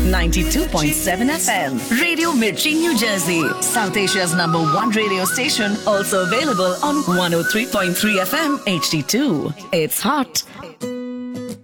92.7 FM. Radio Mirchi, New Jersey. South Asia's #1 radio station. Also available on 103.3 FM HD2. It's hot.